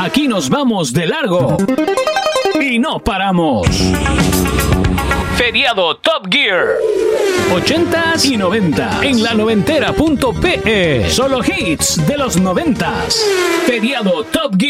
Aquí nos vamos de largo y no paramos. Feriado Top Gear 80s y 90 en la noventera.pe. Solo hits de los 90s. Feriado Top Gear.